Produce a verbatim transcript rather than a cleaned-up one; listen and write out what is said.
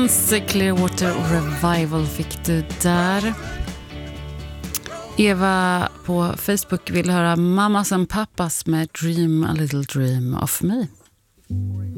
Creedence Clearwater Revival fick du där. Eva på Facebook vill höra Mamas and Papas med Dream a Little Dream of Me.